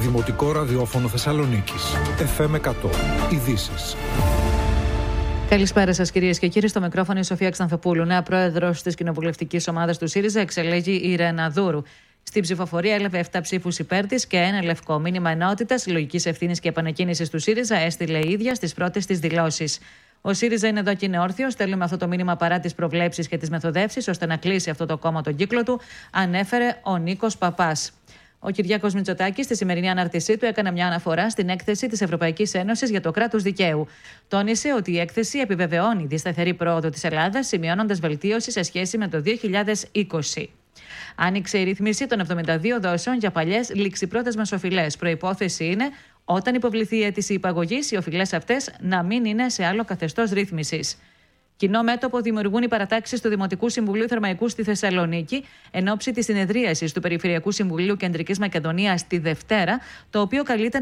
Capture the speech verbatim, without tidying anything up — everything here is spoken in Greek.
Δημοτικό Ραδιόφωνο Θεσσαλονίκης. εφ εμ εκατό. Ειδήσεις. Καλησπέρα σας, κυρίες και κύριοι. Στο μικρόφωνο η Σοφία Ξανθοπούλου, νέα πρόεδρος της κοινοβουλευτικής ομάδας του ΣΥΡΙΖΑ, εξελέγει η Ιρένα Δούρου. Στην ψηφοφορία έλαβε επτά ψήφους υπέρ της και ένα λευκό μήνυμα ενότητας, λογικής ευθύνης και επανεκκίνησης του ΣΥΡΙΖΑ έστειλε η ίδια στις πρώτες της δηλώσεις. Ο ΣΥΡΙΖΑ είναι εδώ και είναι όρθιος. Στέλνουμε αυτό το μήνυμα παρά τις προβλέψεις και τις μεθοδεύσεις, ώστε να κλείσει αυτό το κόμμα τον κύκλο του, ανέφερε ο Νίκος Παπάς. Ο Κυριάκος Μητσοτάκης στη σημερινή ανάρτησή του έκανε μια αναφορά στην έκθεση της Ευρωπαϊκής Ένωσης για το κράτος δικαίου. Τόνισε ότι η έκθεση επιβεβαιώνει τη σταθερή πρόοδο της Ελλάδας, σημειώνοντας βελτίωση σε σχέση με το δύο χιλιάδες είκοσι. Άνοιξε η ρύθμιση των εβδομήντα δύο δόσεων για παλιές ληξιπρότες οφειλές. Προϋπόθεση είναι, όταν υποβληθεί η αίτηση υπαγωγής, οι οφειλές αυτές να μην είναι σε άλλο καθεστώς ρύθμισης. Κοινό μέτωπο δημιουργούν οι παρατάξεις του Δημοτικού Συμβουλίου Θερμαϊκού στη Θεσσαλονίκη εν ώψη της συνεδρίασης του Περιφερειακού Συμβουλίου Κεντρικής Μακεδονίας τη Δευτέρα, το οποίο καλείται